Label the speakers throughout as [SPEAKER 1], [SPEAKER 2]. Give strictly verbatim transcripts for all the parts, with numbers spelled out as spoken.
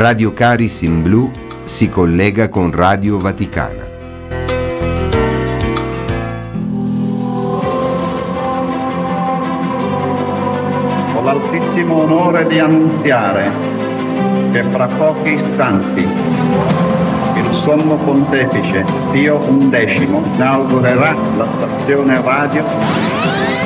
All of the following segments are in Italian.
[SPEAKER 1] Radio Caris in Blu si collega con Radio Vaticana.
[SPEAKER 2] Ho l'altissimo onore di annunziare che fra pochi istanti il Sommo Pontefice Pio undicesimo inaugurerà la stazione radio.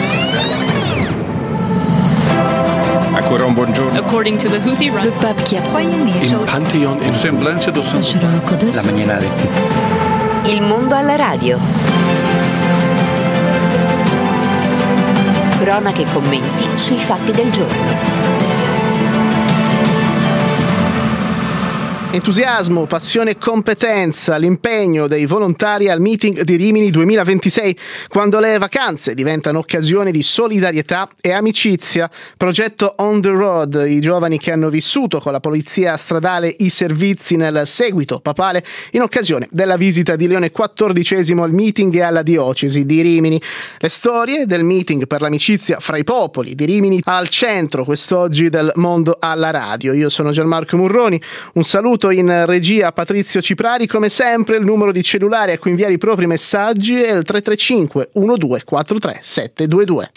[SPEAKER 3] Ancora un buongiorno.
[SPEAKER 4] According to the Houthi,
[SPEAKER 5] le pape qui a
[SPEAKER 3] Il Pantheon in semblance do
[SPEAKER 5] la
[SPEAKER 6] maniera restita.
[SPEAKER 7] Il mondo alla radio. Cronache e commenti sui fatti del giorno.
[SPEAKER 8] Entusiasmo, passione e competenza, l'impegno dei volontari al meeting di Rimini duemilaventisei, quando le vacanze diventano occasione di solidarietà e amicizia. Progetto On the Road, i giovani che hanno vissuto con la polizia stradale i servizi nel seguito papale in occasione della visita di Leone quattordicesimo al meeting e alla diocesi di Rimini. Le storie del meeting per l'amicizia fra i popoli di Rimini al centro quest'oggi del mondo alla radio. Io sono Gianmarco Murroni, un saluto in regia Patrizio Ciprari. Come sempre il numero di cellulare a cui inviare i propri messaggi è il tre tre cinque uno due quattro tre sette due due.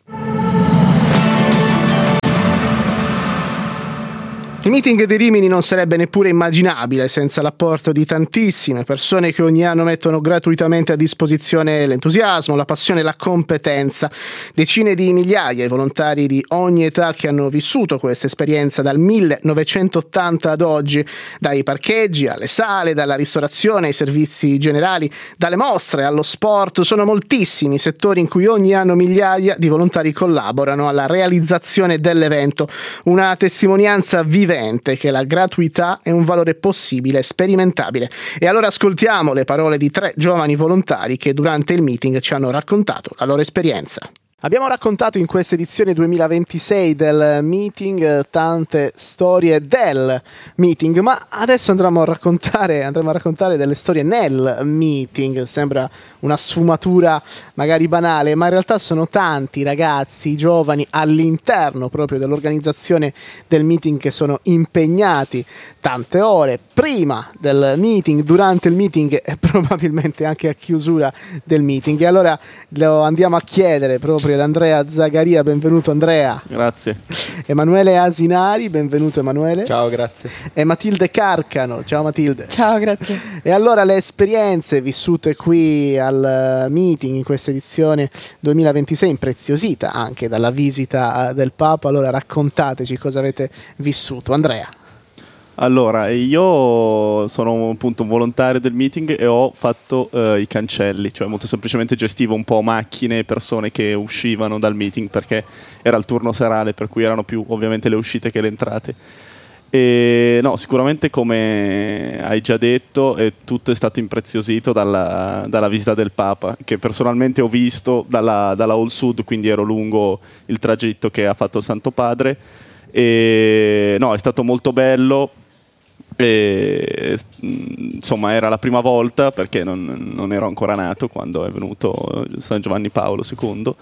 [SPEAKER 8] Il meeting di Rimini non sarebbe neppure immaginabile senza l'apporto di tantissime persone che ogni anno mettono gratuitamente a disposizione l'entusiasmo, la passione e la competenza. Decine di migliaia i volontari di ogni età che hanno vissuto questa esperienza dal millenovecentottanta ad oggi, dai parcheggi alle sale, dalla ristorazione ai servizi generali, dalle mostre allo sport. Sono moltissimi i settori in cui ogni anno migliaia di volontari collaborano alla realizzazione dell'evento, una testimonianza viva che la gratuità è un valore possibile e sperimentabile. E allora ascoltiamo le parole di tre giovani volontari che durante il meeting ci hanno raccontato la loro esperienza. Abbiamo raccontato in questa edizione duemilaventisei del meeting tante storie del meeting, ma adesso andremo a raccontare andremo a raccontare delle storie nel meeting. Sembra una sfumatura magari banale, ma in realtà sono tanti ragazzi, giovani all'interno proprio dell'organizzazione del meeting che sono impegnati tante ore prima del meeting, durante il meeting e probabilmente anche a chiusura del meeting. E allora lo andiamo a chiedere proprio ad Andrea Zagaria. Benvenuto Andrea.
[SPEAKER 9] Grazie.
[SPEAKER 8] Emanuele Asinari, benvenuto Emanuele.
[SPEAKER 9] Ciao, grazie.
[SPEAKER 8] E Matilde Carcano. Ciao Matilde.
[SPEAKER 10] Ciao, grazie.
[SPEAKER 8] E allora le esperienze vissute qui al meeting in questa edizione duemilaventisei, impreziosita anche dalla visita del Papa, allora raccontateci cosa avete vissuto. Andrea.
[SPEAKER 9] Allora, io sono appunto un volontario del meeting e ho fatto uh, i cancelli, cioè molto semplicemente gestivo un po' macchine e persone che uscivano dal meeting perché era il turno serale, per cui erano più ovviamente le uscite che le entrate. E no, sicuramente come hai già detto è, tutto è stato impreziosito dalla, dalla visita del Papa, che personalmente ho visto dalla, dalla All Sud, quindi ero lungo il tragitto che ha fatto il Santo Padre. E no, è stato molto bello. E, insomma, era la prima volta perché non, non ero ancora nato quando è venuto San Giovanni Paolo secondo.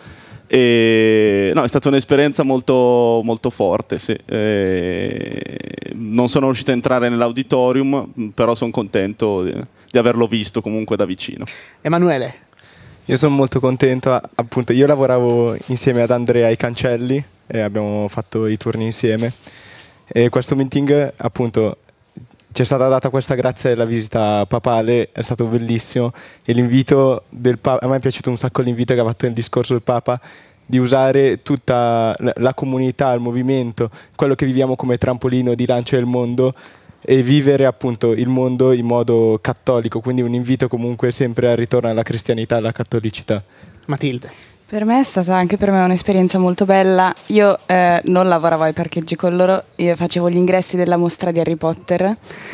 [SPEAKER 9] E no, è stata un'esperienza molto, molto forte, sì. E non sono riuscito a entrare nell'auditorium, però sono contento di, di averlo visto comunque da vicino.
[SPEAKER 8] Emanuele.
[SPEAKER 11] Io sono molto contento, appunto io lavoravo insieme ad Andrea ai cancelli e abbiamo fatto i turni insieme, e questo meeting appunto ci è stata data questa grazia della visita papale, è stato bellissimo, e l'invito del Papa, a me è piaciuto un sacco l'invito che ha fatto nel discorso del Papa di usare tutta la comunità, il movimento, quello che viviamo come trampolino di lancio del mondo e vivere appunto il mondo in modo cattolico, quindi un invito comunque sempre al ritorno alla cristianità e alla cattolicità.
[SPEAKER 8] Matilde.
[SPEAKER 10] Per me è stata anche per me un'esperienza molto bella. Io eh, non lavoravo ai parcheggi con loro, io facevo gli ingressi della mostra di Harry Potter.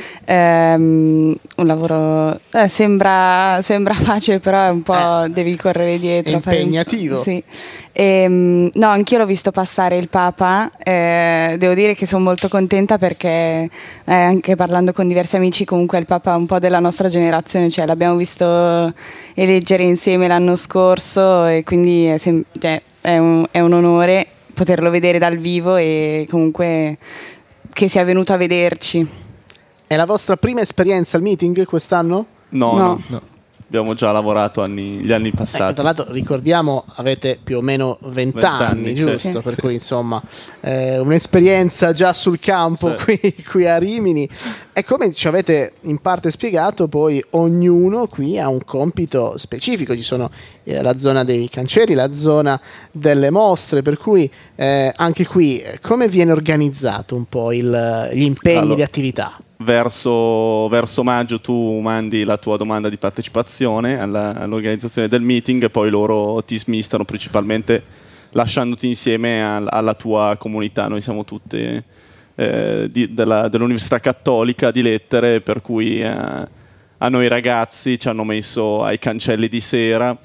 [SPEAKER 10] Ehm, un lavoro eh, sembra, sembra facile, però è un po' eh, devi correre dietro.
[SPEAKER 8] È impegnativo.
[SPEAKER 10] Fare un... Sì. E, no, anch'io l'ho visto passare il Papa, eh, devo dire che sono molto contenta perché eh, anche parlando con diversi amici comunque il Papa è un po' della nostra generazione, cioè l'abbiamo visto eleggere insieme l'anno scorso e quindi è, sem- cioè, è, un, è un onore poterlo vedere dal vivo e comunque che sia venuto a vederci.
[SPEAKER 8] È la vostra prima esperienza al meeting quest'anno?
[SPEAKER 9] No,
[SPEAKER 10] No.
[SPEAKER 9] no. no. Abbiamo già lavorato anni, gli anni
[SPEAKER 8] Ecco,
[SPEAKER 9] passati.
[SPEAKER 8] tra l'altro ricordiamo avete più o meno venti anni,
[SPEAKER 9] vent'anni,
[SPEAKER 8] giusto?
[SPEAKER 9] sì.
[SPEAKER 8] Per
[SPEAKER 9] Sì.
[SPEAKER 8] cui insomma eh, un'esperienza già sul campo
[SPEAKER 9] Sì.
[SPEAKER 8] qui, qui a Rimini. E come ci avete in parte spiegato, poi ognuno qui ha un compito specifico. Ci sono eh, la zona dei cancelli, la zona delle mostre, per cui eh, anche qui eh, come viene organizzato un po' il, gli impegni
[SPEAKER 9] Allora,
[SPEAKER 8] di attività?
[SPEAKER 9] Verso, verso maggio tu mandi la tua domanda di partecipazione alla- all'organizzazione del meeting e poi loro ti smistano principalmente lasciandoti insieme al- alla tua comunità. Noi siamo tutte eh, di- della- dell'Università Cattolica di Lettere, per cui eh, a noi ragazzi ci hanno messo ai cancelli di sera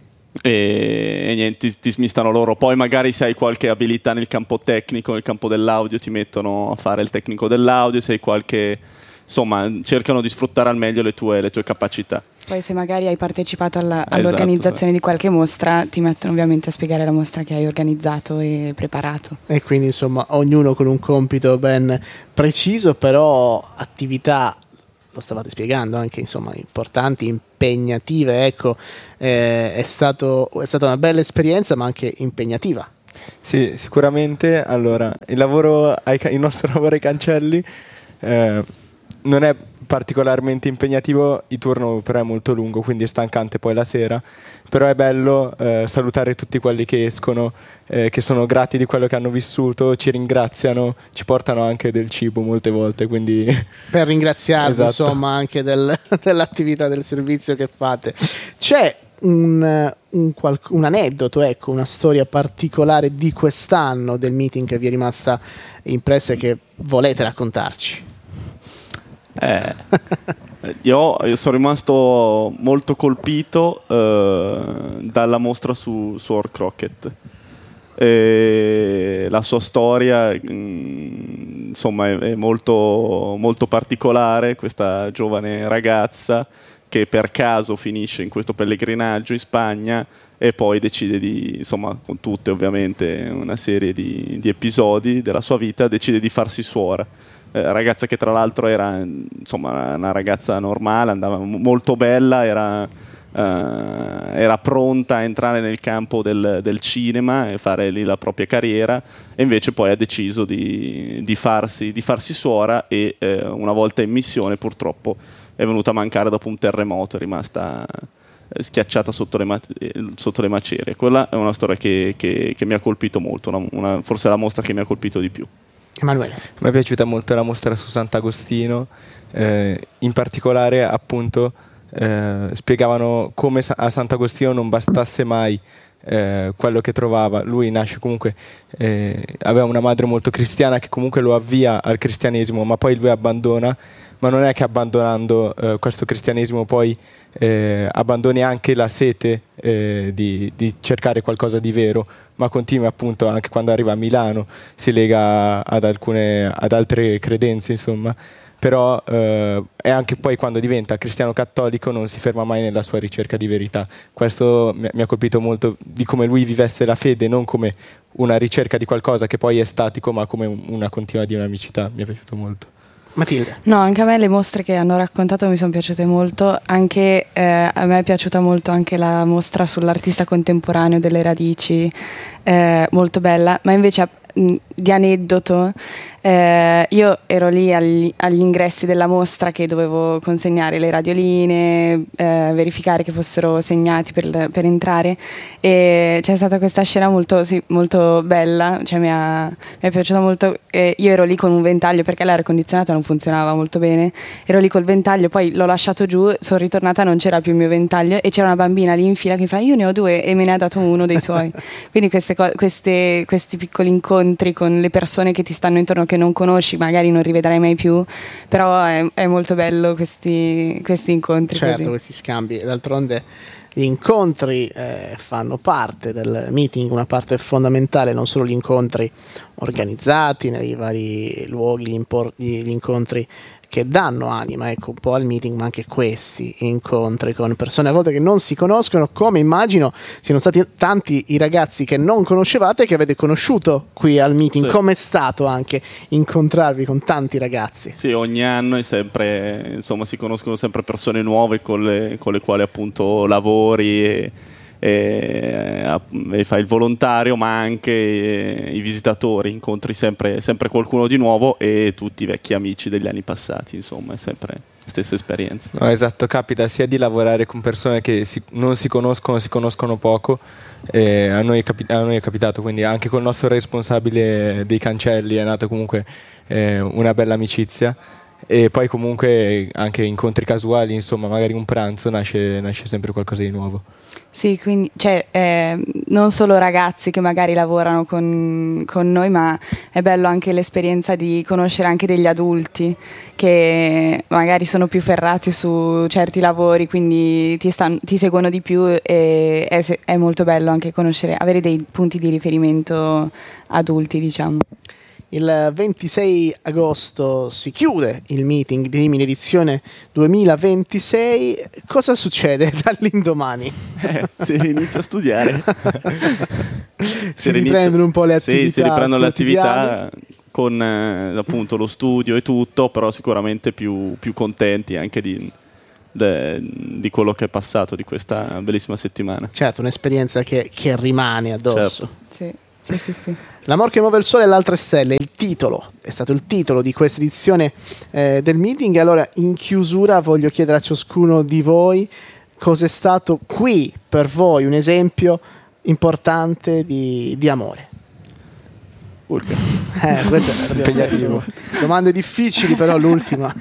[SPEAKER 9] e, e niente, ti, ti smistano loro. Poi magari se hai qualche abilità nel campo tecnico, nel campo dell'audio, ti mettono a fare il tecnico dell'audio. Se hai qualche, insomma, cercano di sfruttare al meglio le tue, le tue capacità.
[SPEAKER 10] Poi se magari hai partecipato alla-
[SPEAKER 9] Esatto,
[SPEAKER 10] all'organizzazione di qualche mostra, ti mettono ovviamente a spiegare la mostra che hai organizzato e preparato.
[SPEAKER 8] E quindi insomma ognuno con un compito ben preciso, però attività, lo stavate spiegando, anche insomma importanti, impegnative, ecco, eh, è, stato, è stata una bella esperienza ma anche impegnativa.
[SPEAKER 11] Sì, sicuramente. Allora, il, lavoro ai ca- il nostro lavoro ai cancelli eh, non è particolarmente impegnativo, il turno però è molto lungo, quindi è stancante poi la sera, però è bello eh, salutare tutti quelli che escono, eh, che sono grati di quello che hanno vissuto, ci ringraziano, ci portano anche del cibo molte volte, quindi
[SPEAKER 8] Per ringraziarvi
[SPEAKER 11] Esatto.
[SPEAKER 8] insomma anche del- dell'attività, del servizio che fate. C'è un, un, qualc- un aneddoto, ecco, una storia particolare di quest'anno del meeting che vi è rimasta impressa e che volete raccontarci?
[SPEAKER 9] Eh, io, io sono rimasto molto colpito eh, dalla mostra su, su Or Crockett. E la sua storia mh, insomma è, è molto, molto particolare. Questa giovane ragazza che per caso finisce in questo pellegrinaggio in Spagna e poi decide di, insomma, con tutte ovviamente una serie di, di episodi della sua vita, decide di farsi suora. Eh, ragazza che tra l'altro era insomma una ragazza normale, andava m- molto bella, era, eh, era pronta a entrare nel campo del, del cinema e fare lì la propria carriera, e invece poi ha deciso di, di, farsi, di farsi suora e eh, una volta in missione purtroppo è venuta a mancare dopo un terremoto, è rimasta eh, schiacciata sotto le, ma- eh, sotto le macerie. Quella è una storia che, che, che mi ha colpito molto, una, una, forse è la mostra che mi ha colpito di più.
[SPEAKER 8] Emanuele.
[SPEAKER 11] mi è piaciuta molto la mostra su Sant'Agostino, eh, in particolare appunto eh, spiegavano come sa- a Sant'Agostino non bastasse mai eh, quello che trovava. Lui nasce comunque, eh, aveva una madre molto cristiana che comunque lo avvia al cristianesimo, ma poi lui abbandona, ma non è che abbandonando eh, questo cristianesimo poi eh, abbandoni anche la sete eh, di, di cercare qualcosa di vero, ma continua appunto anche quando arriva a Milano, si lega ad alcune ad altre credenze, insomma. Però eh, è anche poi quando diventa cristiano cattolico non si ferma mai nella sua ricerca di verità. Questo mi, mi ha colpito molto, di come lui vivesse la fede non come una ricerca di qualcosa che poi è statico, ma come un- una continua dinamicità. Mi è piaciuto molto.
[SPEAKER 8] Matilde.
[SPEAKER 10] No, anche a me le mostre che hanno raccontato mi sono piaciute molto, anche eh, a me è piaciuta molto anche la mostra sull'artista contemporaneo delle radici, eh, molto bella, ma invece mh, di aneddoto, eh, io ero lì agli, agli ingressi della mostra che dovevo consegnare le radioline, eh, verificare che fossero segnati per, per entrare, e c'è stata questa scena molto, sì, molto bella, cioè mi, ha, mi è piaciuta molto. Eh, io ero lì con un ventaglio perché l'aria condizionata non funzionava molto bene, ero lì col ventaglio, poi l'ho lasciato giù, sono ritornata, non c'era più il mio ventaglio e c'era una bambina lì in fila che fa io ne ho due, e me ne ha dato uno dei suoi. Quindi queste co- queste, questi piccoli incontri con le persone che ti stanno intorno, che non conosci, magari non rivedrai mai più, però è, è molto bello questi, questi incontri.
[SPEAKER 8] Certo,
[SPEAKER 10] così.
[SPEAKER 8] questi scambi. D'altronde gli incontri eh, fanno parte del meeting, una parte fondamentale, non solo gli incontri organizzati nei vari luoghi, gli, impor- gli incontri che danno anima, ecco, un po' al meeting, ma anche questi incontri con persone a volte che non si conoscono, come immagino siano stati tanti i ragazzi che non conoscevate e che avete conosciuto qui al meeting. Sì. Com'è stato anche incontrarvi con tanti ragazzi? Sì, ogni anno è sempre, insomma, si conoscono sempre persone nuove con le, con le quali appunto lavori e, e, e fai il volontario, ma anche e, i visitatori, incontri sempre, sempre qualcuno di nuovo e tutti i vecchi amici degli anni passati, insomma è sempre la stessa esperienza.
[SPEAKER 11] No, esatto, capita sia di lavorare con persone che si, non si conoscono, si conoscono poco, eh, a, noi è capi- a noi è capitato, quindi anche col nostro responsabile dei cancelli è nata comunque eh, una bella amicizia. E poi comunque anche incontri casuali, insomma magari un pranzo nasce, nasce sempre qualcosa di nuovo.
[SPEAKER 10] Sì, quindi cioè, eh, non solo ragazzi che magari lavorano con, con noi, ma è bello anche l'esperienza di conoscere anche degli adulti che magari sono più ferrati su certi lavori, quindi ti, stanno, ti seguono di più e è, è molto bello anche conoscere, avere dei punti di riferimento adulti, diciamo.
[SPEAKER 8] Il ventisei agosto si chiude il meeting di Rimini edizione duemilaventisei. Cosa succede dall'indomani?
[SPEAKER 9] Eh, si inizia a studiare.
[SPEAKER 8] si, si riprendono un po' le attività.
[SPEAKER 9] Sì, si riprendono le attività con eh, appunto lo studio e tutto, però sicuramente più, più contenti anche di, de, di quello che è passato, di questa bellissima settimana.
[SPEAKER 8] Certo, un'esperienza che, che rimane addosso.
[SPEAKER 10] Certo. Sì. Sì, sì, sì.
[SPEAKER 8] L'amor che muove il sole e le altre stelle, il titolo, è stato il titolo di questa edizione eh, del meeting. Allora, in chiusura voglio chiedere a ciascuno di voi cos'è stato qui per voi un esempio importante di, di amore.
[SPEAKER 9] Urca.
[SPEAKER 8] Eh, questo è impegnativo. Domande difficili, però l'ultima.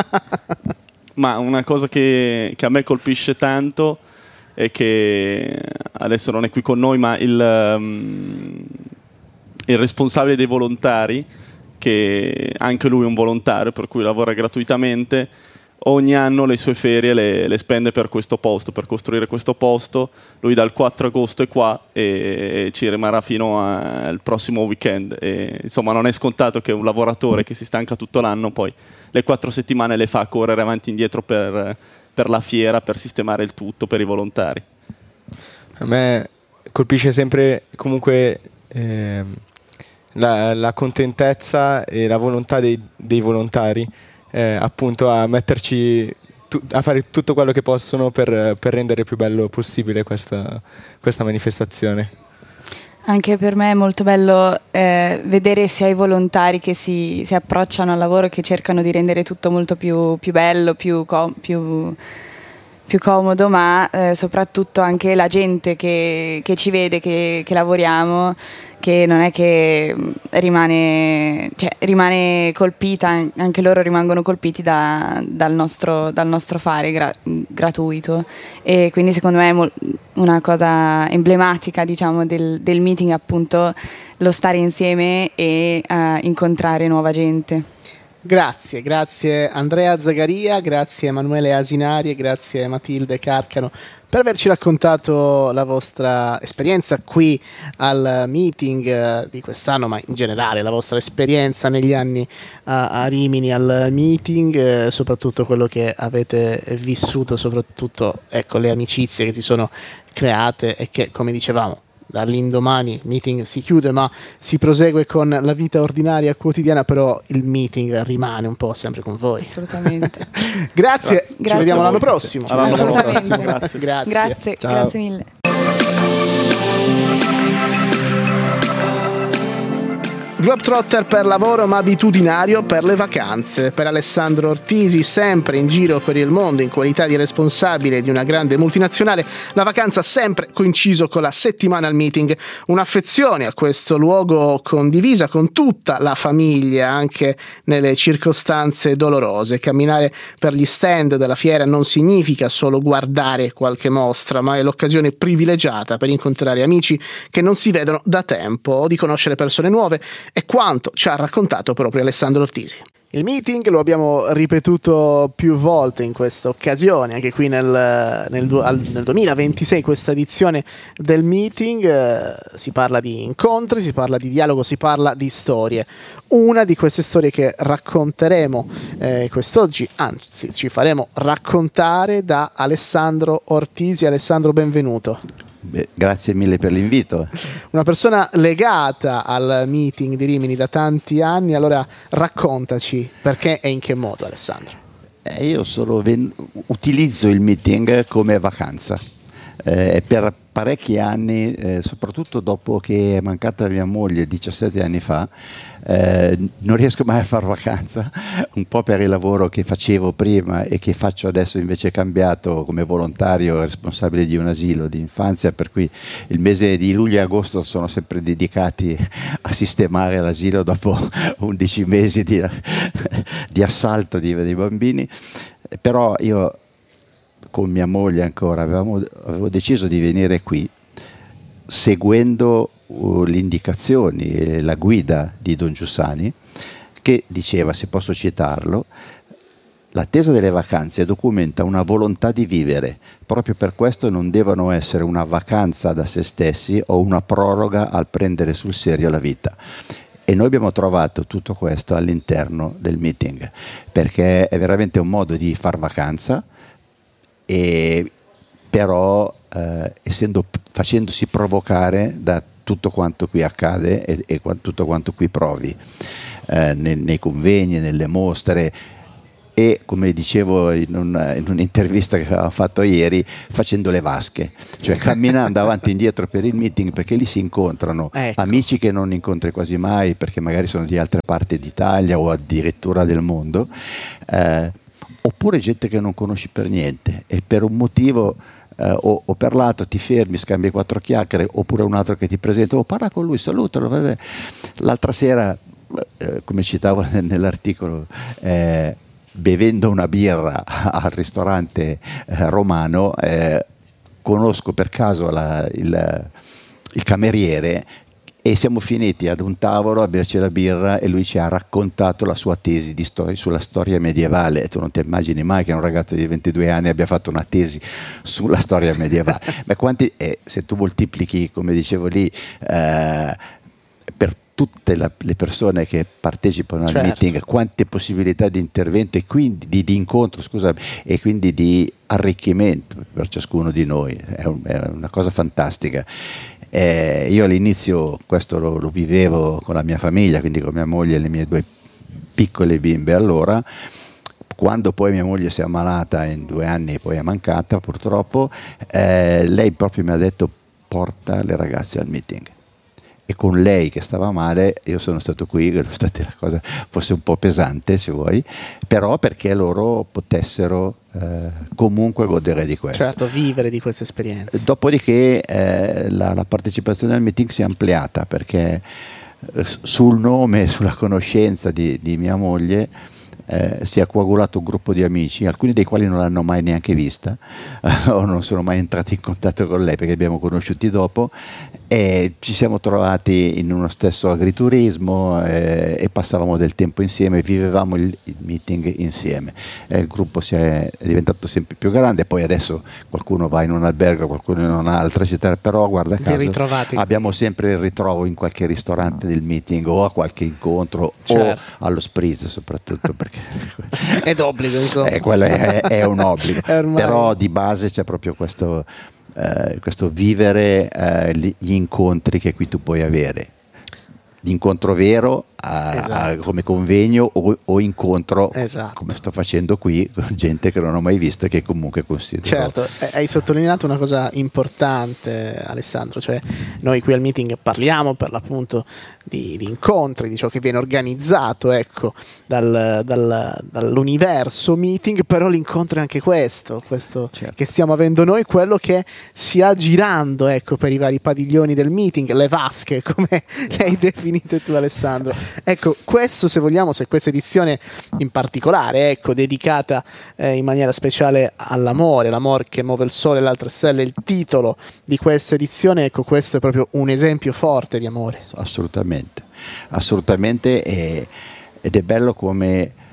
[SPEAKER 9] Ma una cosa che, che a me colpisce tanto e che adesso non è qui con noi, ma il, um, il responsabile dei volontari, che anche lui è un volontario per cui lavora gratuitamente, ogni anno le sue ferie le, le spende per questo posto, per costruire questo posto. Lui dal quattro agosto è qua e, e ci rimarrà fino al prossimo weekend e, insomma non è scontato che un lavoratore che si stanca tutto l'anno poi le quattro settimane le fa correre avanti e indietro per per la fiera, per sistemare il tutto, per i volontari.
[SPEAKER 11] A me colpisce sempre comunque eh, la, la contentezza e la volontà dei, dei volontari eh, appunto a metterci tu, a fare tutto quello che possono per, per rendere più bello possibile questa, questa manifestazione.
[SPEAKER 10] Anche per me è molto bello eh, vedere sia i volontari che si, si approcciano al lavoro e che cercano di rendere tutto molto più, più bello, più, com- più, più comodo, ma eh, soprattutto anche la gente che, che ci vede, che, che lavoriamo, che non è che rimane, cioè, rimane colpita, anche loro rimangono colpiti da, dal, nostro, dal nostro fare gra- gratuito e quindi secondo me è mol- una cosa emblematica, diciamo, del, del meeting, appunto lo stare insieme e uh, incontrare nuova gente.
[SPEAKER 8] Grazie, grazie Andrea Zagaria, grazie Emanuele Asinari e grazie Matilde Carcano per averci raccontato la vostra esperienza qui al meeting di quest'anno, ma in generale la vostra esperienza negli anni a, a Rimini al meeting, eh, soprattutto quello che avete vissuto, soprattutto ecco, le amicizie che si sono create e che, come dicevamo, dall'indomani il meeting si chiude ma si prosegue con la vita ordinaria quotidiana, però il meeting rimane un po' sempre con voi.
[SPEAKER 10] Assolutamente.
[SPEAKER 8] Grazie, Grazie, ci
[SPEAKER 10] Grazie
[SPEAKER 8] vediamo l'anno prossimo.
[SPEAKER 10] L'anno
[SPEAKER 8] prossimo. Grazie. Grazie.
[SPEAKER 10] Grazie. Grazie mille.
[SPEAKER 8] Globetrotter per lavoro ma abitudinario per le vacanze. Per Alessandro Ortisi, sempre in giro per il mondo in qualità di responsabile di una grande multinazionale, la vacanza ha sempre coinciso con la settimana al meeting. Un'affezione a questo luogo condivisa con tutta la famiglia, anche nelle circostanze dolorose. Camminare per gli stand della fiera non significa solo guardare qualche mostra, ma è l'occasione privilegiata per incontrare amici che non si vedono da tempo o di conoscere persone nuove. È quanto ci ha raccontato proprio Alessandro Ortisi. Il meeting lo abbiamo ripetuto più volte in questa occasione, anche qui nel, nel, nel duemilaventisei, questa edizione del meeting. Eh, si parla di incontri, si parla di dialogo, si parla di storie. Una di queste storie che racconteremo eh, quest'oggi, anzi ci faremo raccontare da Alessandro Ortisi. Alessandro, benvenuto.
[SPEAKER 4] Beh, grazie mille per l'invito.
[SPEAKER 8] Una persona legata al meeting di Rimini da tanti anni, allora raccontaci perché e in che modo, Alessandro.
[SPEAKER 4] Eh, io solo ven- utilizzo il meeting come vacanza. Eh, per parecchi anni, eh, soprattutto dopo che è mancata mia moglie diciassette anni fa, eh, non riesco mai a fare vacanza, un po' per il lavoro che facevo prima e che faccio adesso, invece è cambiato come volontario responsabile di un asilo di infanzia, per cui il mese di luglio e agosto sono sempre dedicati a sistemare l'asilo dopo undici mesi di, di assalto di, dei bambini. Però io con mia moglie ancora avevamo, avevo deciso di venire qui seguendo uh, le indicazioni e la guida di Don Giussani, che diceva, se posso citarlo: l'attesa delle vacanze documenta una volontà di vivere, proprio per questo non devono essere una vacanza da se stessi o una proroga al prendere sul serio la vita. E noi abbiamo trovato tutto questo all'interno del meeting, perché è veramente un modo di far vacanza, e però eh, essendo, facendosi provocare da tutto quanto qui accade e, e tutto quanto qui provi eh, nei, nei convegni, nelle mostre, e come dicevo in, un, in un'intervista che avevamo fatto ieri, facendo le vasche, cioè camminando avanti e indietro per il meeting, perché lì si incontrano ecco. amici che non incontri quasi mai perché magari sono di altre parti d'Italia o addirittura del mondo, eh, oppure gente che non conosci per niente e per un motivo eh, o, o per l'altro ti fermi, scambi quattro chiacchiere, oppure un altro che ti presenta, o parla con lui, salutalo. L'altra sera, eh, come citavo nell'articolo, eh, bevendo una birra al ristorante eh, romano, eh, conosco per caso la, il, il cameriere, e siamo finiti ad un tavolo a berci la birra e lui ci ha raccontato la sua tesi di storia, sulla storia medievale. Tu non ti immagini mai che un ragazzo di ventidue anni abbia fatto una tesi sulla storia medievale. Ma quanti, eh, se tu moltiplichi, come dicevo lì, eh, per tutte la, le persone che partecipano al certo. meeting, quante possibilità di intervento e quindi di, di incontro, scusami, e quindi di arricchimento per ciascuno di noi. È, un, è una cosa fantastica. Eh, io all'inizio questo lo, lo vivevo con la mia famiglia, quindi con mia moglie e le mie due piccole bimbe. Allora, quando poi mia moglie si è ammalata, in due anni poi è mancata purtroppo, eh, lei proprio mi ha detto: porta le ragazze al meeting. E con lei che stava male io sono stato qui, nonostante la cosa fosse un po' pesante, se vuoi, però perché loro potessero eh, comunque godere di questo.
[SPEAKER 8] Certo, vivere di queste esperienze.
[SPEAKER 4] Dopodiché eh, la, la partecipazione al meeting si è ampliata, perché eh, sul nome e sulla conoscenza di, di mia moglie eh, si è coagulato un gruppo di amici, alcuni dei quali non l'hanno mai neanche vista o non sono mai entrati in contatto con lei, perché abbiamo conosciuti dopo, e ci siamo trovati in uno stesso agriturismo eh, e passavamo del tempo insieme, vivevamo il, il meeting insieme. E il gruppo si è, è diventato sempre più grande, poi adesso qualcuno va in un albergo, qualcuno in un'altra, eccetera, però guarda caso abbiamo sempre il ritrovo in qualche ristorante del meeting o a qualche incontro, certo. o allo spritz soprattutto, perché
[SPEAKER 8] è d'obbligo, insomma.
[SPEAKER 4] Eh, quello è, è un obbligo, però di base c'è proprio questo Uh, questo vivere uh, gli incontri che qui tu puoi avere, l'incontro vero a, esatto. a, come convegno o, o incontro esatto. come sto facendo qui con gente che non ho mai visto e che comunque considero.
[SPEAKER 8] Certo, hai sottolineato una cosa importante, Alessandro, cioè noi qui al meeting parliamo per l'appunto di, di incontri, di ciò che viene organizzato, ecco, dal, dal, dall'universo meeting, però l'incontro è anche questo, questo certo. che stiamo avendo noi, quello che si ha girando, ecco, per i vari padiglioni del meeting, le vasche, come le hai definite tu, Alessandro. Ecco, questo, se vogliamo, se questa edizione in particolare, ecco, dedicata eh, in maniera speciale all'amore, l'amore che muove il sole e le altre stelle, il titolo di questa edizione, ecco, questo è proprio un esempio forte di amore.
[SPEAKER 4] Assolutamente, assolutamente, e, ed è bello come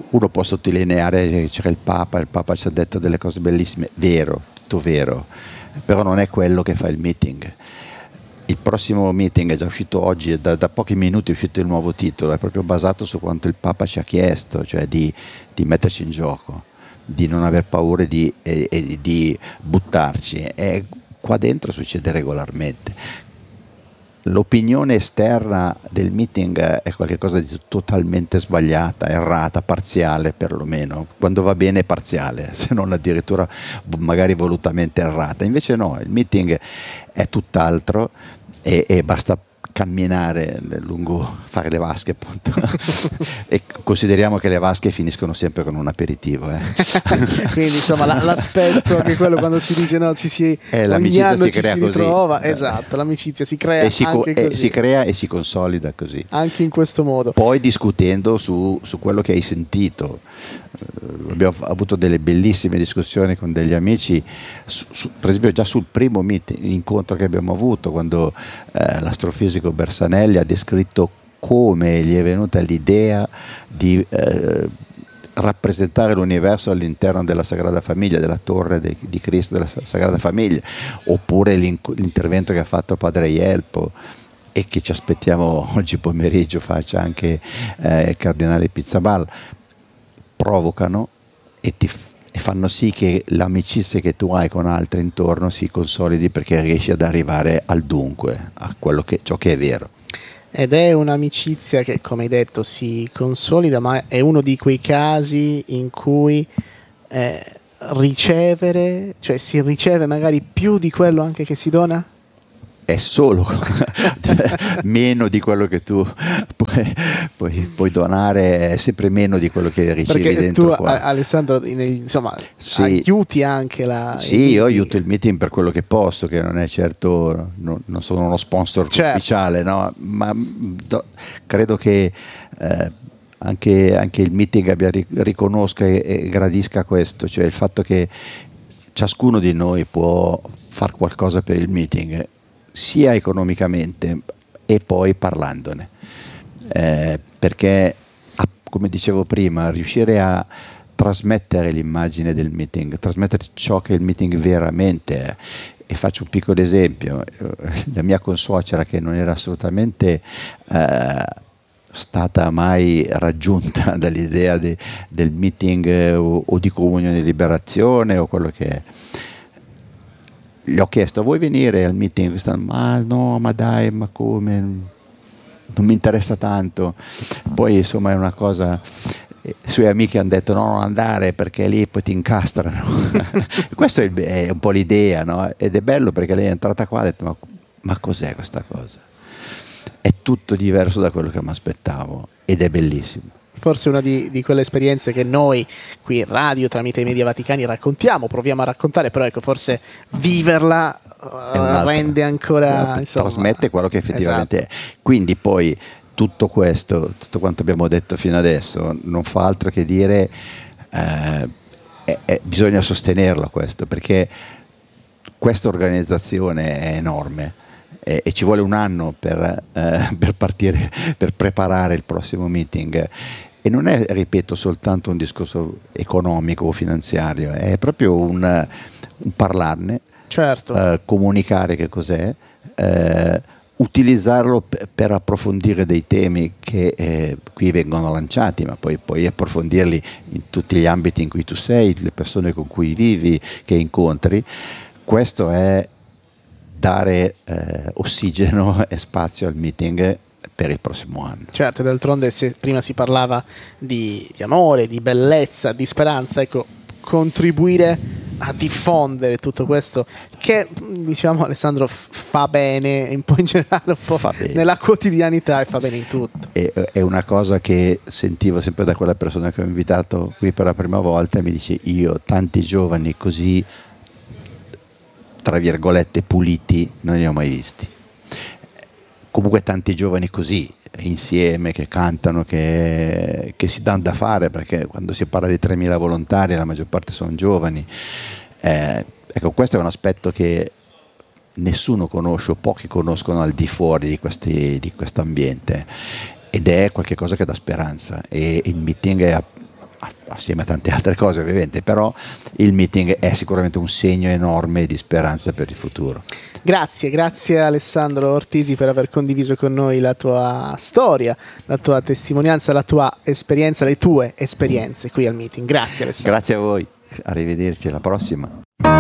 [SPEAKER 4] uno può sottolineare che c'era il Papa, il Papa ci ha detto delle cose bellissime, vero, tutto vero, però non è quello che fa il meeting. Il prossimo meeting è già uscito oggi, da, da pochi minuti è uscito il nuovo titolo, è proprio basato su quanto il Papa ci ha chiesto, cioè di, di metterci in gioco, di non aver paura di, e, e di buttarci. E qua dentro succede regolarmente. L'opinione esterna del meeting è qualcosa di totalmente sbagliata, errata, parziale perlomeno. Quando va bene è parziale, se non addirittura magari volutamente errata. Invece no, il meeting è tutt'altro e, e basta camminare lungo, fare le vasche appunto. E consideriamo che le vasche finiscono sempre con un aperitivo, eh.
[SPEAKER 8] Quindi insomma la, l'aspetto che quello quando si dice no, ci si,
[SPEAKER 4] eh,
[SPEAKER 8] ogni anno
[SPEAKER 4] si
[SPEAKER 8] ci
[SPEAKER 4] crea
[SPEAKER 8] si
[SPEAKER 4] così.
[SPEAKER 8] ritrova, esatto, l'amicizia si crea
[SPEAKER 4] e si,
[SPEAKER 8] anche
[SPEAKER 4] co-
[SPEAKER 8] così.
[SPEAKER 4] E si crea e si consolida così,
[SPEAKER 8] anche in questo modo,
[SPEAKER 4] poi discutendo su, su quello che hai sentito. Uh, abbiamo f- avuto delle bellissime discussioni con degli amici su, su, per esempio già sul primo meeting, incontro che abbiamo avuto, quando eh, l'astrofisico Bersanelli ha descritto come gli è venuta l'idea di eh, rappresentare l'universo all'interno della Sagrada Famiglia, della torre de, di Cristo della Sagrada Famiglia, oppure l'intervento che ha fatto Padre Ielpo e che ci aspettiamo oggi pomeriggio faccia anche eh, il Cardinale Pizzabal, provocano e ti f- e fanno sì che l'amicizia che tu hai con altri intorno si consolidi, perché riesci ad arrivare al dunque, a quello che, ciò che è vero.
[SPEAKER 8] Ed è un'amicizia che, come hai detto, si consolida, ma è uno di quei casi in cui eh, ricevere, cioè si riceve magari più di quello anche che si dona?
[SPEAKER 4] È solo meno di quello che tu puoi, puoi, puoi donare, è sempre meno di quello che ricevi.
[SPEAKER 8] Perché
[SPEAKER 4] dentro
[SPEAKER 8] tu,
[SPEAKER 4] qua.
[SPEAKER 8] Alessandro, insomma,
[SPEAKER 4] sì.
[SPEAKER 8] aiuti anche la...
[SPEAKER 4] Sì, io aiuto il meeting per quello che posso, che non è certo, non, non sono uno sponsor
[SPEAKER 8] certo.
[SPEAKER 4] ufficiale, no? Ma do, credo che eh, anche, anche il meeting abbia, riconosca e, e gradisca questo, cioè il fatto che ciascuno di noi può far qualcosa per il meeting, sia economicamente e poi parlandone, eh, perché come dicevo prima, riuscire a trasmettere l'immagine del meeting, trasmettere ciò che il meeting veramente è. E faccio un piccolo esempio: la mia consuocera, che non era assolutamente eh, stata mai raggiunta dall'idea di, del meeting eh, o, o di comunione e liberazione o quello che è, gli ho chiesto: vuoi venire al meeting quest'anno? Ma no, ma dai, ma come, non mi interessa tanto. Poi insomma è una cosa, i suoi amici hanno detto no, non andare perché lì poi ti incastrano. Questa è, è un po' l'idea, no? Ed è bello perché lei è entrata qua e ha detto ma, ma cos'è questa cosa? È tutto diverso da quello che mi aspettavo ed è bellissimo.
[SPEAKER 8] Forse una di, di quelle esperienze che noi qui in radio tramite i media vaticani raccontiamo, proviamo a raccontare, però ecco, forse viverla uh, rende ancora, insomma,
[SPEAKER 4] trasmette quello che effettivamente
[SPEAKER 8] esatto.
[SPEAKER 4] è. Quindi poi tutto questo, tutto quanto abbiamo detto fino adesso, non fa altro che dire eh, è, è, bisogna sostenerlo questo, perché questa organizzazione è enorme e, e ci vuole un anno per, eh, per partire, per preparare il prossimo meeting. E non è, ripeto, soltanto un discorso economico o finanziario, è proprio un, un parlarne,
[SPEAKER 8] certo.
[SPEAKER 4] eh, comunicare che cos'è, eh, utilizzarlo p- per approfondire dei temi che eh, qui vengono lanciati, ma poi, poi approfondirli in tutti gli ambiti in cui tu sei, le persone con cui vivi, che incontri. Questo è dare eh, ossigeno e spazio al meeting per il prossimo anno.
[SPEAKER 8] Certo, d'altronde se prima si parlava di, di amore, di bellezza, di speranza, ecco, contribuire a diffondere tutto questo che, diciamo, Alessandro, f- fa bene un po' in generale, un po' nella quotidianità, e fa bene in tutto.
[SPEAKER 4] È, è una cosa che sentivo sempre da quella persona che ho invitato qui per la prima volta, e mi dice: io tanti giovani così, tra virgolette, puliti non ne ho mai visti. Comunque tanti giovani così insieme, che cantano, che, che si danno da fare, perché quando si parla di tremila volontari la maggior parte sono giovani. Eh, ecco, questo è un aspetto che nessuno conosce o pochi conoscono al di fuori di, di questo ambiente, ed è qualcosa che dà speranza, e il meeting è, assieme a tante altre cose ovviamente, però il meeting è sicuramente un segno enorme di speranza per il futuro.
[SPEAKER 8] Grazie, grazie Alessandro Ortisi per aver condiviso con noi la tua storia, la tua testimonianza, la tua esperienza, le tue esperienze qui al meeting. Grazie Alessandro.
[SPEAKER 4] Grazie a voi, arrivederci alla prossima.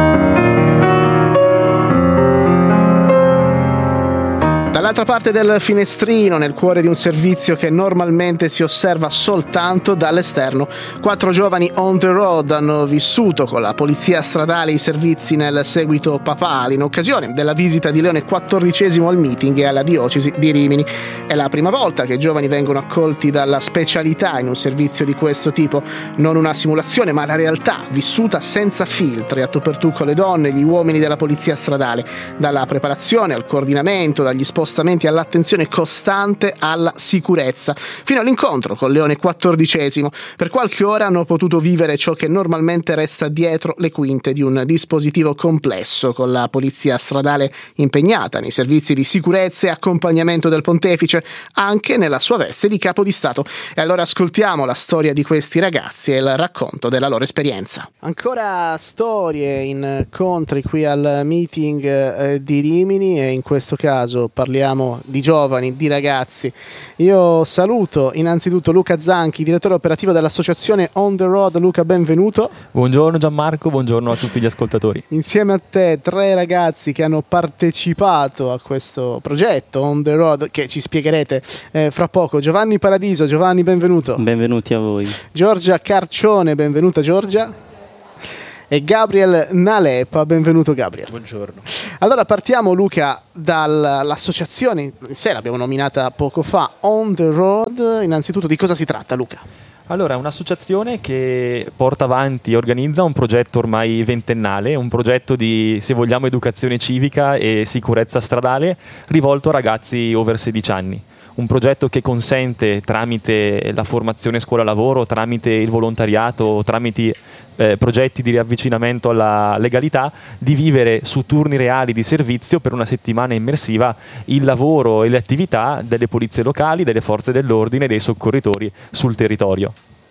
[SPEAKER 8] Dall'altra parte del finestrino, nel cuore di un servizio che normalmente si osserva soltanto dall'esterno, quattro giovani on the road hanno vissuto con la polizia stradale i servizi nel seguito papale in occasione della visita di Leone quattordicesimo al meeting e alla diocesi di Rimini. È la prima volta che i giovani vengono accolti dalla specialità in un servizio di questo tipo, non una simulazione ma la realtà vissuta senza filtri, a tu per tu con le donne e gli uomini della polizia stradale, dalla preparazione al coordinamento, dagli spostamenti all'attenzione costante alla sicurezza, fino all'incontro con Leone quattordicesimo. Per qualche ora hanno potuto vivere ciò che normalmente resta dietro le quinte di un dispositivo complesso, con la polizia stradale impegnata nei servizi di sicurezza e accompagnamento del pontefice, anche nella sua veste di capo di Stato. E allora ascoltiamo la storia di questi ragazzi e il racconto della loro esperienza. Ancora storie, incontri qui al meeting eh, di Rimini, e in questo caso parliamo di giovani, di ragazzi. Io saluto innanzitutto Luca Zanchi, direttore operativo dell'associazione On The Road. Luca, benvenuto.
[SPEAKER 5] Buongiorno Gianmarco, buongiorno a tutti gli ascoltatori.
[SPEAKER 8] Insieme a te tre ragazzi che hanno partecipato a questo progetto On The Road, che ci spiegherete eh, fra poco. Giovanni Paradiso, Giovanni, benvenuto.
[SPEAKER 6] Benvenuti a voi.
[SPEAKER 8] Giorgia Carcione, benvenuta Giorgia. E Gabriel Nalepa, benvenuto Gabriel.
[SPEAKER 12] Buongiorno.
[SPEAKER 8] Allora partiamo, Luca, dall'associazione in sé, l'abbiamo nominata poco fa, On The Road. Innanzitutto di cosa si tratta, Luca?
[SPEAKER 5] Allora, è un'associazione che porta avanti e organizza un progetto ormai ventennale, un progetto di, se vogliamo, educazione civica e sicurezza stradale rivolto a ragazzi over sedici anni. Un progetto che consente, tramite la formazione scuola-lavoro, tramite il volontariato, tramite eh, progetti di riavvicinamento alla legalità, di vivere su turni reali di servizio per una settimana immersiva il lavoro e le attività delle polizie locali, delle forze dell'ordine e dei soccorritori sul territorio.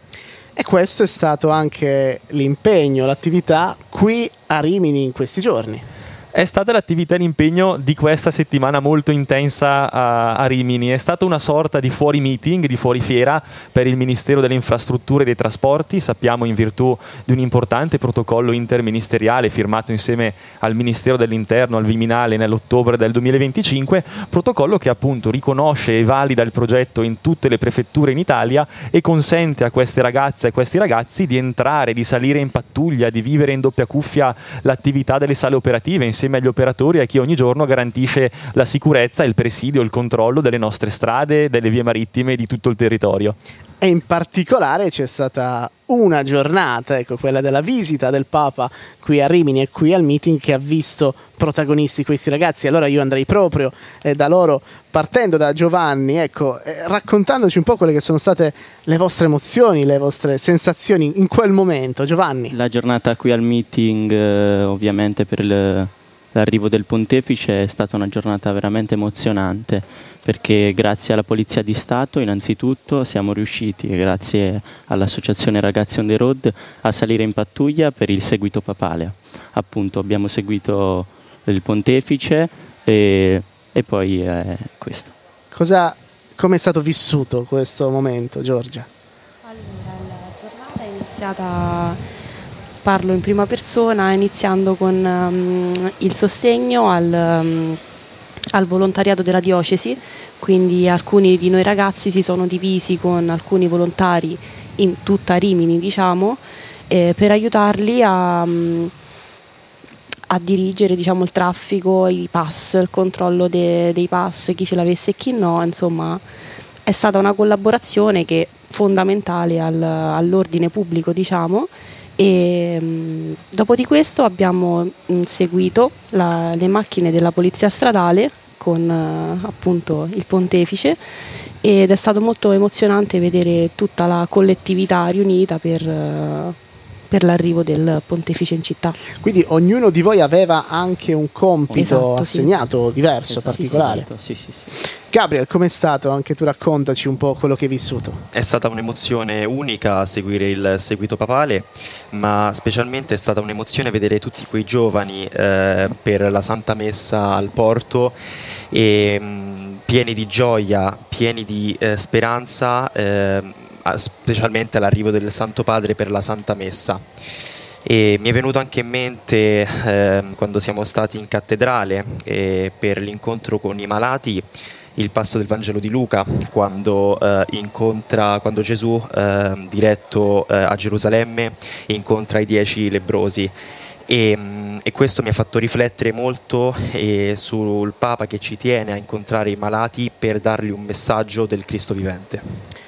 [SPEAKER 8] E questo è stato anche l'impegno, l'attività qui a Rimini in questi giorni.
[SPEAKER 5] È stata l'attività e l'impegno di questa settimana molto intensa a, a Rimini. È stata una sorta di fuori meeting, di fuori fiera per il Ministero delle Infrastrutture e dei Trasporti. Sappiamo, in virtù di un importante protocollo interministeriale firmato insieme al Ministero dell'Interno, al Viminale, nell'ottobre del duemilaventicinque, protocollo che appunto riconosce e valida il progetto in tutte le prefetture in Italia e consente a queste ragazze e questi ragazzi di entrare, di salire in pattuglia, di vivere in doppia cuffia l'attività delle sale operative insieme agli operatori, a chi ogni giorno garantisce la sicurezza, il presidio, il controllo delle nostre strade, delle vie marittime e di tutto il territorio.
[SPEAKER 8] E in particolare c'è stata una giornata, ecco, quella della visita del Papa qui a Rimini e qui al meeting, che ha visto protagonisti questi ragazzi. Allora io andrei proprio eh, da loro, partendo da Giovanni, ecco, eh, raccontandoci un po' quelle che sono state le vostre emozioni, le vostre sensazioni in quel momento. Giovanni.
[SPEAKER 6] La giornata qui al meeting, eh, ovviamente per il l'arrivo del pontefice, è stata una giornata veramente emozionante, perché grazie alla Polizia di Stato innanzitutto siamo riusciti, grazie all'associazione Ragazzi on the Road, a salire in pattuglia per il seguito papale. Appunto abbiamo seguito il pontefice e, e poi è questo.
[SPEAKER 8] Cosa, come è stato vissuto questo momento, Giorgia?
[SPEAKER 13] Allora, la giornata è iniziata... Parlo in prima persona, iniziando con um, il sostegno al, um, al volontariato della diocesi, quindi alcuni di noi ragazzi si sono divisi con alcuni volontari in tutta Rimini, diciamo, eh, per aiutarli a, um, a dirigere, diciamo, il traffico, i pass, il controllo de, dei pass, chi ce l'avesse e chi no. Insomma, è stata una collaborazione che è fondamentale al, all'ordine pubblico, diciamo. E mh, dopo di questo abbiamo mh, seguito la, le macchine della polizia stradale con uh, appunto il pontefice, ed è stato molto emozionante vedere tutta la collettività riunita per, uh, per l'arrivo del pontefice in città.
[SPEAKER 8] Quindi ognuno di voi aveva anche un compito
[SPEAKER 13] Esatto,
[SPEAKER 8] assegnato,
[SPEAKER 13] sì.
[SPEAKER 8] diverso,
[SPEAKER 6] Esatto.
[SPEAKER 8] particolare.
[SPEAKER 6] Sì, sì, sì, sì.
[SPEAKER 8] Gabriel, com'è stato? Anche tu raccontaci un po' quello che hai vissuto.
[SPEAKER 12] È stata un'emozione unica seguire il seguito papale, ma specialmente è stata un'emozione vedere tutti quei giovani eh, per la Santa Messa al porto e mh, pieni di gioia, pieni di eh, speranza, eh, specialmente all'arrivo del Santo Padre per la Santa Messa. E mi è venuto anche in mente eh, quando siamo stati in cattedrale eh, per l'incontro con i malati, il passo del Vangelo di Luca, quando, eh, incontra, quando Gesù, eh, diretto eh, a Gerusalemme, incontra i dieci lebbrosi. E, e questo mi ha fatto riflettere molto eh, sul Papa che ci tiene a incontrare i malati per dargli un messaggio del Cristo vivente.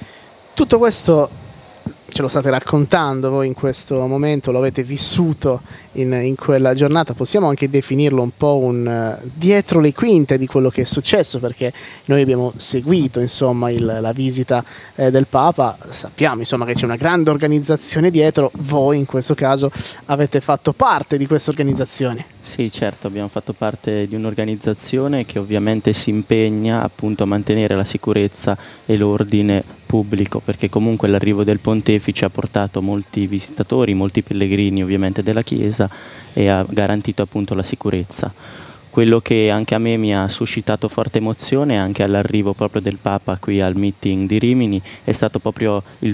[SPEAKER 8] Tutto questo ce lo state raccontando voi in questo momento, lo avete vissuto in, in quella giornata, possiamo anche definirlo un po' un uh, dietro le quinte di quello che è successo, perché noi abbiamo seguito insomma il, la visita eh, del Papa, sappiamo insomma che c'è una grande organizzazione dietro, voi in questo caso avete fatto parte di questa organizzazione.
[SPEAKER 6] Sì, certo, abbiamo fatto parte di un'organizzazione che ovviamente si impegna appunto a mantenere la sicurezza e l'ordine pubblico, perché comunque l'arrivo del pontefice ha portato molti visitatori, molti pellegrini ovviamente della Chiesa e ha garantito appunto la sicurezza. Quello che anche a me mi ha suscitato forte emozione anche all'arrivo proprio del Papa qui al meeting di Rimini è stato proprio il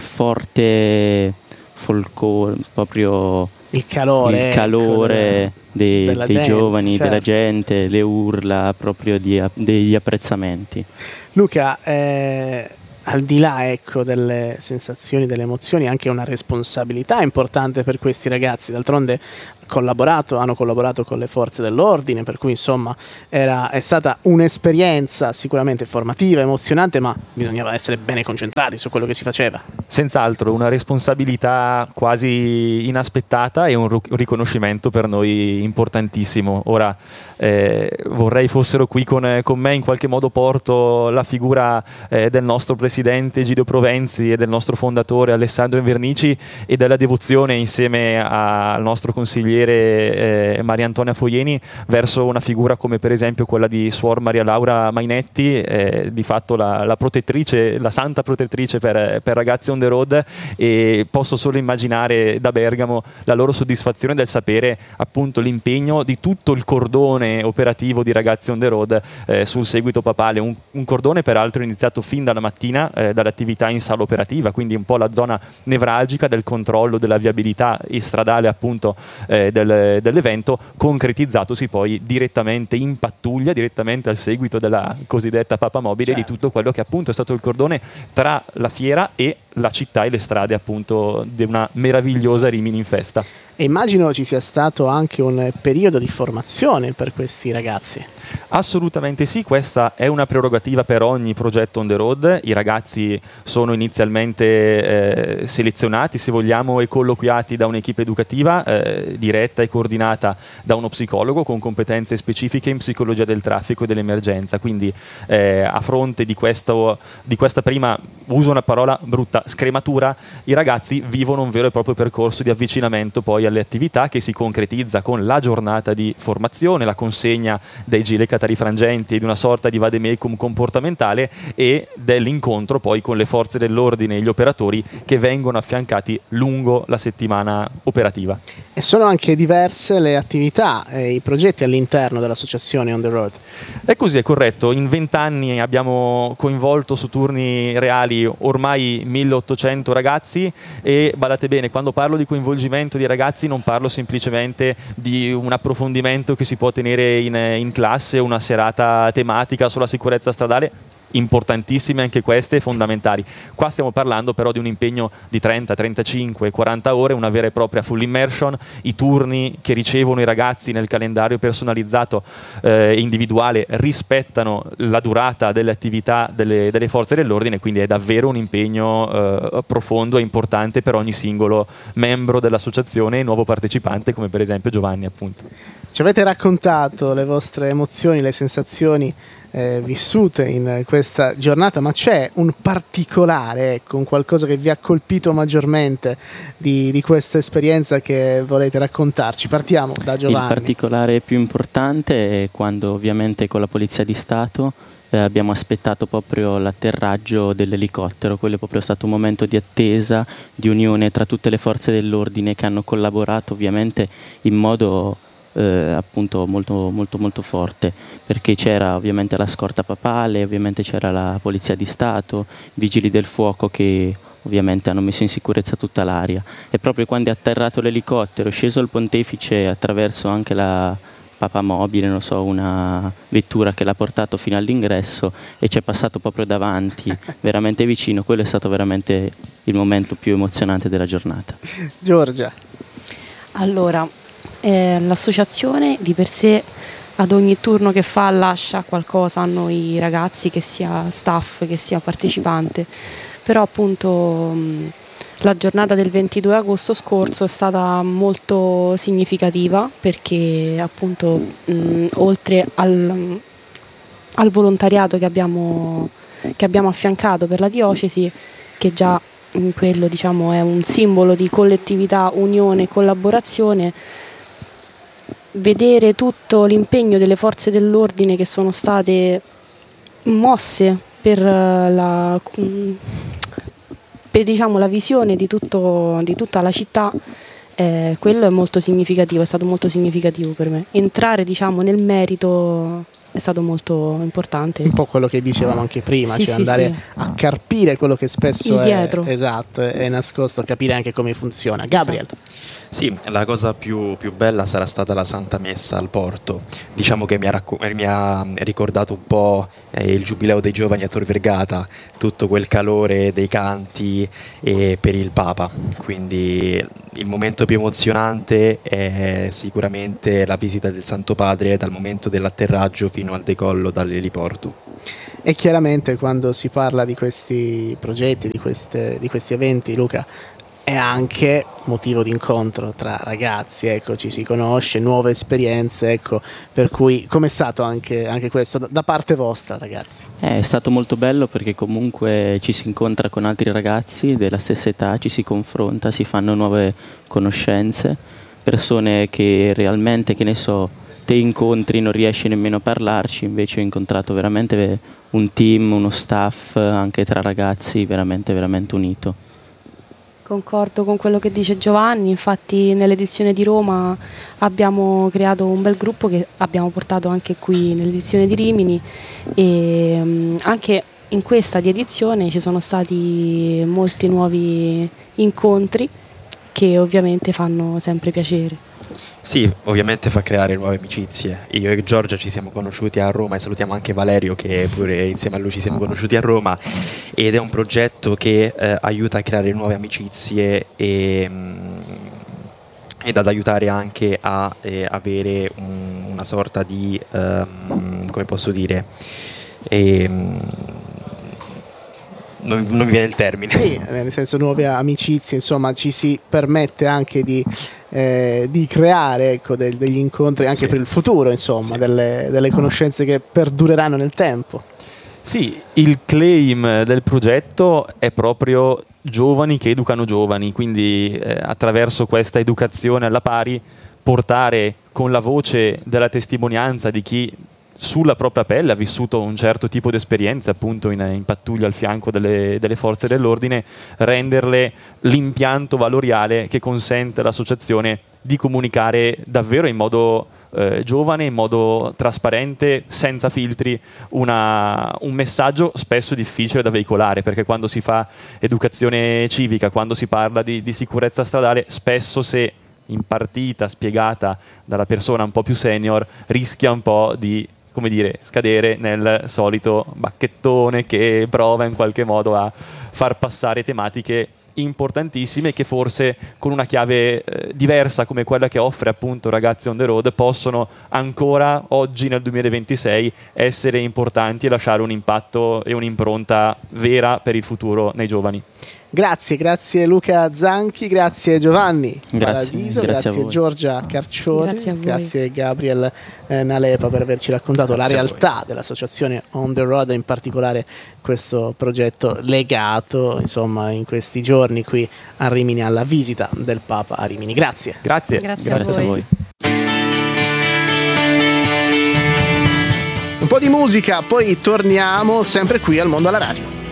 [SPEAKER 6] forte folklore, proprio
[SPEAKER 8] il calore,
[SPEAKER 6] il calore
[SPEAKER 8] ecco,
[SPEAKER 6] dei,
[SPEAKER 8] della
[SPEAKER 6] dei
[SPEAKER 8] gente,
[SPEAKER 6] giovani,
[SPEAKER 8] certo.
[SPEAKER 6] della gente, le urla proprio di, degli apprezzamenti.
[SPEAKER 8] Luca, eh, al di là ecco, delle sensazioni, delle emozioni, anche una responsabilità importante per questi ragazzi, d'altronde collaborato, hanno collaborato con le forze dell'ordine, per cui insomma era, è stata un'esperienza sicuramente formativa, emozionante, ma bisognava essere bene concentrati su quello che si faceva.
[SPEAKER 5] Senz'altro una responsabilità quasi inaspettata e un riconoscimento per noi importantissimo. Ora eh, vorrei fossero qui con, con me, in qualche modo porto la figura eh, del nostro presidente Egidio Provenzi e del nostro fondatore Alessandro Invernici e della devozione insieme a, al nostro consigliere Eh, Maria Antonia Foieni verso una figura come per esempio quella di Suor Maria Laura Mainetti, eh, di fatto la, la protettrice, la santa protettrice per, per ragazzi on the road, e posso solo immaginare da Bergamo la loro soddisfazione del sapere appunto l'impegno di tutto il cordone operativo di ragazzi on the road eh, sul seguito papale, un, un cordone peraltro iniziato fin dalla mattina eh, dall'attività in sala operativa, quindi un po' la zona nevralgica del controllo della viabilità stradale appunto eh, Del, dell'evento, concretizzatosi poi direttamente in pattuglia, direttamente al seguito della cosiddetta Papa Mobile, certo, di tutto quello che appunto è stato il cordone tra la fiera e la città e le strade appunto di una meravigliosa Rimini in festa.
[SPEAKER 8] E immagino ci sia stato anche un periodo di formazione per questi ragazzi.
[SPEAKER 5] Assolutamente sì, questa è una prerogativa per ogni progetto on the road. I ragazzi sono inizialmente eh, selezionati, se vogliamo, e colloquiati da un'equipe educativa eh, diretta e coordinata da uno psicologo con competenze specifiche in psicologia del traffico e dell'emergenza. Quindi eh, a fronte di, questo, di questa prima, uso una parola brutta, scrematura, i ragazzi vivono un vero e proprio percorso di avvicinamento poi alle attività, che si concretizza con la giornata di formazione, la consegna dei gilet catarifrangenti e di una sorta di vademecum comportamentale e dell'incontro poi con le forze dell'ordine e gli operatori che vengono affiancati lungo la settimana operativa.
[SPEAKER 8] E sono anche diverse le attività e i progetti all'interno dell'associazione On The Road.
[SPEAKER 5] È così, è corretto. In vent'anni abbiamo coinvolto su turni reali ormai milleottocento ragazzi e, badate bene, quando parlo di coinvolgimento di ragazzi non parlo semplicemente di un approfondimento che si può tenere in, in classe, una serata tematica sulla sicurezza stradale, importantissime anche queste, fondamentali. Qua stiamo parlando però di un impegno di trenta, trentacinque, quaranta ore, una vera e propria full immersion, i turni che ricevono i ragazzi nel calendario personalizzato e eh, individuale rispettano la durata delle attività delle, delle forze dell'ordine, quindi è davvero un impegno eh, profondo e importante per ogni singolo membro dell'associazione e nuovo partecipante, come per esempio Giovanni appunto.
[SPEAKER 8] Ci avete raccontato le vostre emozioni, le sensazioni eh, vissute in questa giornata, ma c'è un particolare, ecco, un qualcosa che vi ha colpito maggiormente di, di questa esperienza che volete raccontarci? Partiamo da Giovanni.
[SPEAKER 6] Il particolare più importante è quando ovviamente con la Polizia di Stato eh, abbiamo aspettato proprio l'atterraggio dell'elicottero. Quello è proprio stato un momento di attesa, di unione tra tutte le forze dell'ordine che hanno collaborato ovviamente in modo Eh, appunto molto molto molto forte, perché c'era ovviamente la scorta papale, ovviamente c'era la Polizia di Stato, vigili del fuoco che ovviamente hanno messo in sicurezza tutta l'area, e proprio quando è atterrato l'elicottero, è sceso il pontefice attraverso anche la Papa Mobile, non so, una vettura che l'ha portato fino all'ingresso e ci è passato proprio davanti, veramente vicino. Quello è stato veramente il momento più emozionante della giornata.
[SPEAKER 8] Giorgia.
[SPEAKER 13] Allora, Eh, l'associazione di per sé ad ogni turno che fa lascia qualcosa a noi ragazzi, che sia staff, che sia partecipante, però appunto mh, la giornata del ventidue agosto scorso è stata molto significativa, perché appunto mh, oltre al, al volontariato che abbiamo, che abbiamo affiancato per la diocesi, che già in quello diciamo è un simbolo di collettività, unione e collaborazione, vedere tutto l'impegno delle forze dell'ordine che sono state mosse per la, per, diciamo, la visione di, tutto, di tutta la città, eh, quello è molto significativo, è stato molto significativo per me. Entrare diciamo, nel merito è stato molto importante.
[SPEAKER 8] Un po' quello che dicevamo anche prima,
[SPEAKER 13] sì,
[SPEAKER 8] cioè
[SPEAKER 13] sì,
[SPEAKER 8] andare
[SPEAKER 13] sì.
[SPEAKER 8] a carpire quello che spesso
[SPEAKER 13] Il
[SPEAKER 8] è,
[SPEAKER 13] dietro.
[SPEAKER 8] esatto, è, è nascosto, capire anche come funziona. Gabriel.
[SPEAKER 13] Esatto.
[SPEAKER 12] Sì, la cosa più, più bella sarà stata la Santa Messa al porto. Diciamo che mi ha, racco- mi ha ricordato un po' eh, il Giubileo dei Giovani a Tor Vergata, tutto quel calore dei canti eh, per il Papa. Quindi il momento più emozionante è sicuramente la visita del Santo Padre dal momento dell'atterraggio fino al decollo dall'eliporto.
[SPEAKER 8] E chiaramente quando si parla di questi progetti, di, queste, di questi eventi, Luca, è anche motivo di incontro tra ragazzi, ecco, ci si conosce, nuove esperienze, ecco, per cui com'è stato anche, anche questo da, da parte vostra, ragazzi?
[SPEAKER 6] È stato molto bello, perché comunque ci si incontra con altri ragazzi della stessa età, ci si confronta, si fanno nuove conoscenze, persone che realmente, che ne so, te incontri, non riesci nemmeno a parlarci, invece ho incontrato veramente un team, uno staff anche tra ragazzi veramente veramente unito.
[SPEAKER 13] Concordo con quello che dice Giovanni, infatti nell'edizione di Roma abbiamo creato un bel gruppo che abbiamo portato anche qui nell'edizione di Rimini, e um, anche in questa di edizione ci sono stati molti nuovi incontri che ovviamente fanno sempre piacere.
[SPEAKER 12] Sì, ovviamente fa creare nuove amicizie. Io e Giorgia ci siamo conosciuti a Roma, e salutiamo anche Valerio, che pure insieme a lui ci siamo conosciuti a Roma, ed è un progetto che eh, aiuta a creare nuove amicizie e, mh, ed ad aiutare anche a eh, avere un, una sorta di, um, come posso dire, e, um, non, non mi viene il termine.
[SPEAKER 8] Sì, nel senso nuove amicizie, insomma ci si permette anche di, eh, di creare ecco, del, degli incontri anche sì. per il futuro, insomma, sì. delle, delle conoscenze che perdureranno nel tempo.
[SPEAKER 5] Sì, il claim del progetto è proprio giovani che educano giovani, quindi eh, attraverso questa educazione alla pari portare con la voce della testimonianza di chi sulla propria pelle ha vissuto un certo tipo di esperienze, appunto in, in pattuglia al fianco delle, delle forze dell'ordine, renderle l'impianto valoriale che consente all'associazione di comunicare davvero in modo eh, giovane, in modo trasparente, senza filtri, una, un messaggio spesso difficile da veicolare, perché quando si fa educazione civica, quando si parla di, di sicurezza stradale, spesso se impartita, spiegata dalla persona un po' più senior, rischia un po' di, come dire, scadere nel solito bacchettone che prova in qualche modo a far passare tematiche importantissime che forse con una chiave eh, diversa come quella che offre appunto Ragazzi on the Road possono ancora oggi nel duemilaventisei essere importanti e lasciare un impatto e un'impronta vera per il futuro nei giovani.
[SPEAKER 8] Grazie, grazie Luca Zanchi, grazie Giovanni
[SPEAKER 6] Grazie,
[SPEAKER 8] Paradiso,
[SPEAKER 6] grazie
[SPEAKER 8] grazie,
[SPEAKER 6] a voi.
[SPEAKER 8] Giorgia Carcioni,
[SPEAKER 13] Grazie a voi.
[SPEAKER 8] grazie Gabriel eh, Nalepa per averci raccontato
[SPEAKER 12] Grazie
[SPEAKER 8] la
[SPEAKER 12] a
[SPEAKER 8] realtà dell'associazione On The Road e in particolare questo progetto legato insomma in questi giorni qui a Rimini alla visita del Papa a Rimini. Grazie.
[SPEAKER 5] Grazie.
[SPEAKER 13] Grazie a
[SPEAKER 6] Grazie a
[SPEAKER 13] voi.
[SPEAKER 6] voi.
[SPEAKER 8] Un po' di musica, poi torniamo sempre qui al Mondo alla Radio.